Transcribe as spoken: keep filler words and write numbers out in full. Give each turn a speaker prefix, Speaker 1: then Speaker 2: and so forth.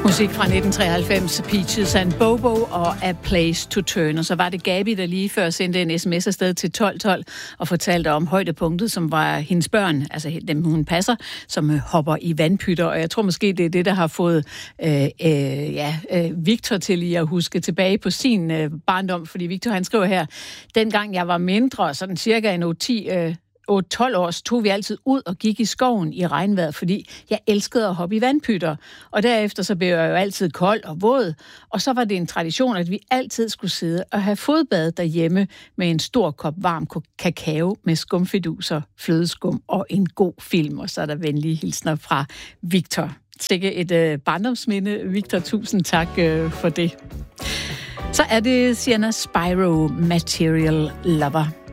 Speaker 1: Musik fra nitten treoghalvfems, Peaches and Bobo og A Place to Turn. Og så var det Gabi, der lige før sendte en sms afsted til tolv tolv og fortalte om højdepunktet, som var hendes børn, altså dem hun passer, som hopper i vandpytter. Og jeg tror måske, det er det, der har fået øh, øh, ja, øh, Victor til lige at huske tilbage på sin øh, barndom. Fordi Victor, han skriver her, dengang jeg var mindre, sådan cirka en otte ti øh, otte tolv år, så tog vi altid ud og gik i skoven i regnvejr, fordi jeg elskede at hoppe i vandpytter. Og derefter så blev jeg jo altid kold og våd, og så var det en tradition, at vi altid skulle sidde og have fodbad derhjemme med en stor kop varm kakao med skumfiduser, flødeskum og en god film. Og så er der venlige hilsner fra Victor. Sikke et øh, barndomsminde, Victor. Tusind tak øh, for det. Så er det Sienna Spyro, Material Lover.